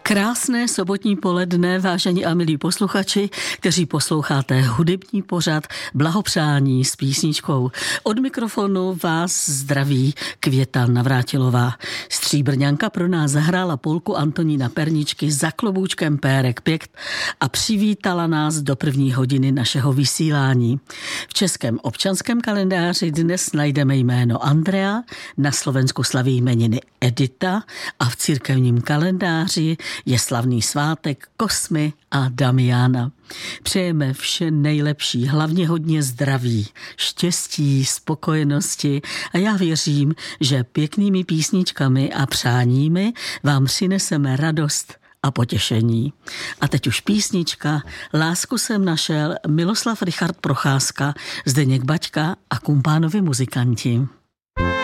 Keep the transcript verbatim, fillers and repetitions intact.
Krásné sobotní poledne, vážení a milí posluchači, kteří posloucháte hudební pořad Blahopřání s písničkou. Od mikrofonu vás zdraví Květa Navrátilová. Stříbrňanka pro nás zahrála polku Antonína Perničky Za kloboučkem pérek pěkt a přivítala nás do první hodiny našeho vysílání. V českém občanském kalendáři dnes najdeme jméno Andrea, na Slovensku slaví jmeniny Edita a v církevním kalendáři je slavný svátek Kosmy a Damiana. Přejeme vše nejlepší, hlavně hodně zdraví, štěstí, spokojenosti a já věřím, že pěknými písničkami a přáními vám přineseme radost a potěšení. A teď už písnička Lásku jsem našel, Miloslav Richard Procházka, Zdeněk Baťka a kumpánovi muzikanti.